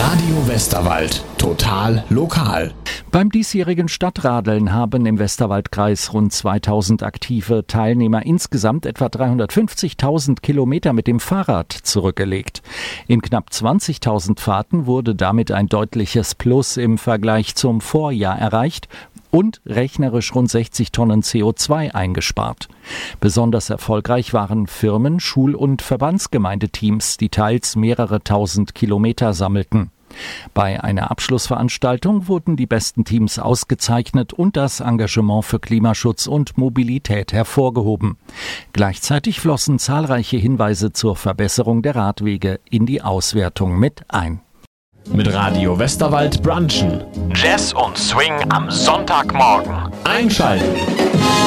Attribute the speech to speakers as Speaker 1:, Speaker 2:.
Speaker 1: Radio Westerwald. Total lokal.
Speaker 2: Beim diesjährigen Stadtradeln haben im Westerwaldkreis rund 2000 aktive Teilnehmer insgesamt etwa 350.000 Kilometer mit dem Fahrrad zurückgelegt. In knapp 20.000 Fahrten wurde damit ein deutliches Plus im Vergleich zum Vorjahr erreicht und rechnerisch rund 60 Tonnen CO2 eingespart. Besonders erfolgreich waren Firmen, Schul- und Verbandsgemeindeteams, die teils mehrere tausend Kilometer sammelten. Bei einer Abschlussveranstaltung wurden die besten Teams ausgezeichnet und das Engagement für Klimaschutz und Mobilität hervorgehoben. Gleichzeitig flossen zahlreiche Hinweise zur Verbesserung der Radwege in die Auswertung mit ein.
Speaker 1: Mit Radio Westerwald brunchen.
Speaker 3: Jazz und Swing am Sonntagmorgen.
Speaker 1: Einschalten.